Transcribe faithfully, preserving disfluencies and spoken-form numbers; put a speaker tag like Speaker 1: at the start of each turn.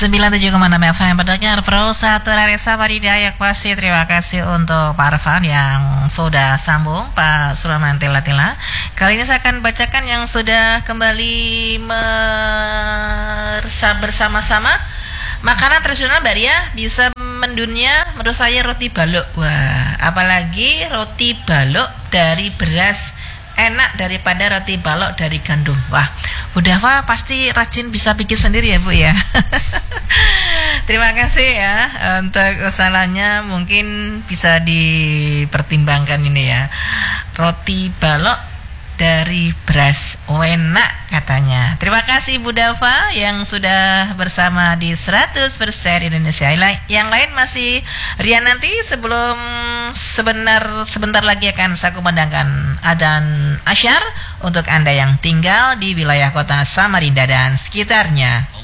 Speaker 1: sembilan puluh tujuh koma enam F M pendengar Pro satu Radio Samarinda yang pasti. Terima kasih untuk Pak Arfan yang sudah sambung, Pak Sulaiman Tila-Tila. Kali ini saya akan bacakan yang sudah kembali mersa- bersama-sama. Makanan tradisional Baria bisa mendunia menurut saya roti balok. Wah, apalagi roti balok dari beras enak daripada roti balok dari gandum. Wah, Bu Dava pasti rajin bisa bikin sendiri ya Bu ya. Terima kasih ya untuk usahanya, mungkin bisa dipertimbangkan ini ya. Roti balok dari beras enak katanya. Terima kasih Bu Dava yang sudah bersama di seratus persen Indonesia. Yang lain masih Rian, nanti sebelum sebentar sebentar lagi akan saya kumandangkan adzan asyar untuk Anda yang tinggal di wilayah kota Samarinda dan sekitarnya.